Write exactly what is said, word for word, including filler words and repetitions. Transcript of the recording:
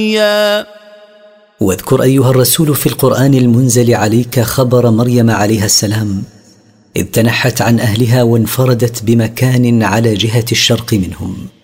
واذكر أيها الرسول في القرآن المنزل عليك خبر مريم عليها السلام إذ تنحت عن أهلها وانفردت بمكان على جهة الشرق منهم.